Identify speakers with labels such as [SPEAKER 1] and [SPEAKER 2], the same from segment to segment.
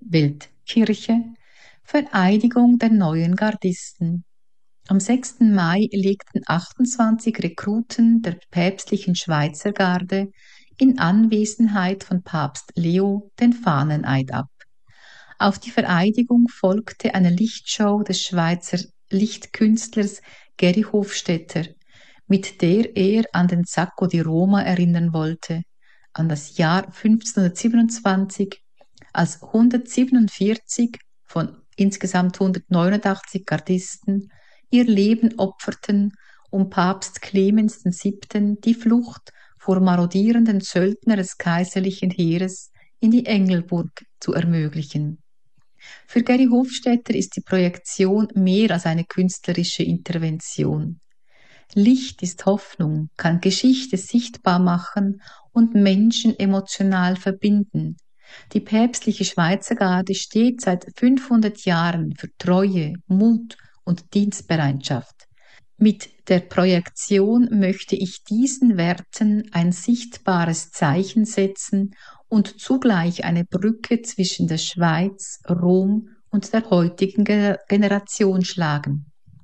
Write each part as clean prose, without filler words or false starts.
[SPEAKER 1] Weltkirche, Vereidigung der neuen Gardisten. Am 6. Mai legten 28 Rekruten der päpstlichen Schweizergarde in Anwesenheit von Papst Leo den Fahneneid ab. Auf die Vereidigung folgte eine Lichtshow des Schweizer Lichtkünstlers Geri Hofstetter, mit der er an den Sacco di Roma erinnern wollte, an das Jahr 1527, als 147 von insgesamt 189 Gardisten ihr Leben opferten, um Papst Clemens VII. Die Flucht vor marodierenden Söldnern des kaiserlichen Heeres in die Engelburg zu ermöglichen. Für Geri Hofstetter ist die Projektion mehr als eine künstlerische Intervention. Licht ist Hoffnung, kann Geschichte sichtbar machen und Menschen emotional verbinden. Die päpstliche Schweizergarde steht seit 500 Jahren für Treue, Mut und Dienstbereitschaft. Mit der Projektion möchte ich diesen Werten ein sichtbares Zeichen setzen und zugleich eine Brücke zwischen der Schweiz, Rom und der heutigen Generation schlagen.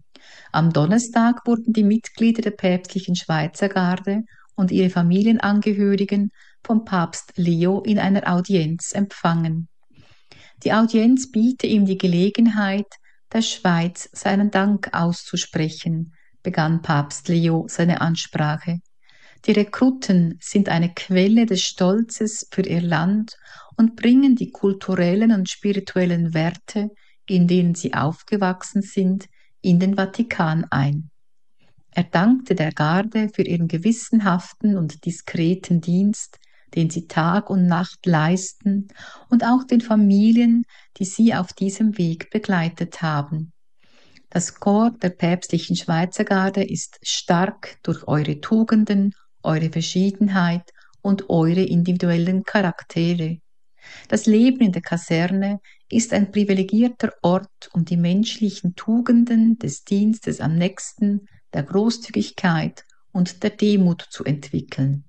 [SPEAKER 1] Am Donnerstag wurden die Mitglieder der päpstlichen Schweizergarde und ihre Familienangehörigen vom Papst Leo in einer Audienz empfangen. Die Audienz biete ihm die Gelegenheit, der Schweiz seinen Dank auszusprechen, begann Papst Leo seine Ansprache. Die Rekruten sind eine Quelle des Stolzes für ihr Land und bringen die kulturellen und spirituellen Werte, in denen sie aufgewachsen sind, in den Vatikan ein. Er dankte der Garde für ihren gewissenhaften und diskreten Dienst, den sie Tag und Nacht leisten, und auch den Familien, die sie auf diesem Weg begleitet haben. Das Corps der päpstlichen Schweizergarde ist stark durch eure Tugenden, eure Verschiedenheit und eure individuellen Charaktere. Das Leben in der Kaserne ist ein privilegierter Ort, um die menschlichen Tugenden des Dienstes am Nächsten, der Großzügigkeit und der Demut zu entwickeln.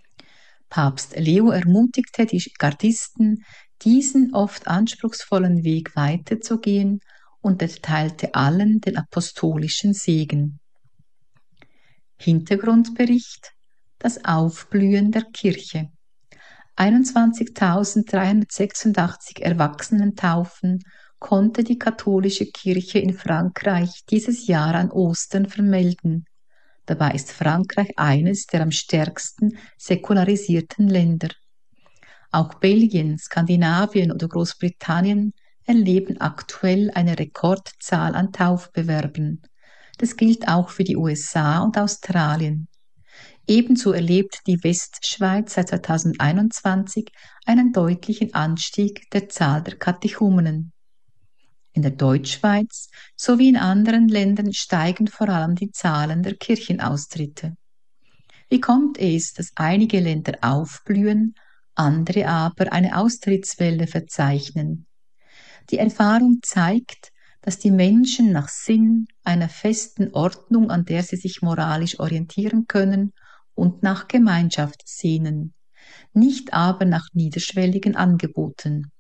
[SPEAKER 1] Papst Leo ermutigte die Gardisten, diesen oft anspruchsvollen Weg weiterzugehen, und erteilte allen den apostolischen Segen. Hintergrundbericht: Das Aufblühen der Kirche. 21.386 Erwachsenentaufen konnte die katholische Kirche in Frankreich dieses Jahr an Ostern vermelden. Dabei ist Frankreich eines der am stärksten säkularisierten Länder. Auch Belgien, Skandinavien oder Großbritannien erleben aktuell eine Rekordzahl an Taufbewerben. Das gilt auch für die USA und Australien. Ebenso erlebt die Westschweiz seit 2021 einen deutlichen Anstieg der Zahl der Katechumenen. In der Deutschschweiz sowie in anderen Ländern steigen vor allem die Zahlen der Kirchenaustritte. Wie kommt es, dass einige Länder aufblühen, andere aber eine Austrittswelle verzeichnen? Die Erfahrung zeigt, dass die Menschen nach Sinn, einer festen Ordnung, an der sie sich moralisch orientieren können, und nach Gemeinschaft sehnen, nicht aber nach niederschwelligen Angeboten.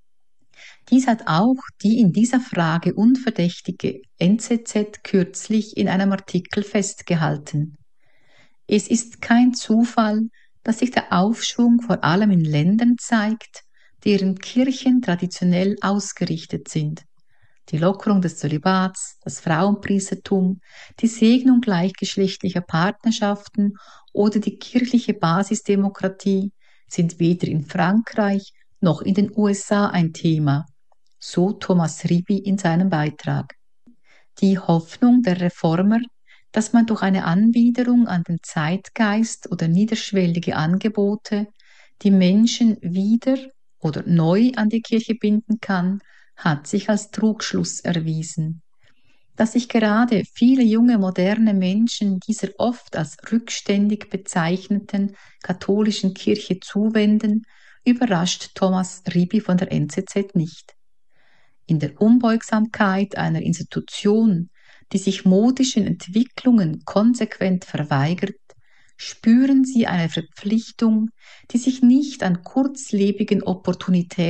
[SPEAKER 1] Dies hat auch die in dieser Frage unverdächtige NZZ kürzlich in einem Artikel festgehalten. Es ist kein Zufall, dass sich der Aufschwung vor allem in Ländern zeigt, deren Kirchen traditionell ausgerichtet sind. Die Lockerung des Zölibats, das Frauenpriestertum, die Segnung gleichgeschlechtlicher Partnerschaften oder die kirchliche Basisdemokratie sind weder in Frankreich noch in den USA ein Thema, so Thomas Ribi in seinem Beitrag. Die Hoffnung der Reformer, dass man durch eine Anbiederung an den Zeitgeist oder niederschwellige Angebote die Menschen wieder oder neu an die Kirche binden kann, hat sich als Trugschluss erwiesen. Dass sich gerade viele junge, moderne Menschen dieser oft als rückständig bezeichneten katholischen Kirche zuwenden, überrascht Thomas Ribi von der NZZ nicht. In der Unbeugsamkeit einer Institution, die sich modischen Entwicklungen konsequent verweigert, spüren sie eine Verpflichtung, die sich nicht an kurzlebigen Opportunitäten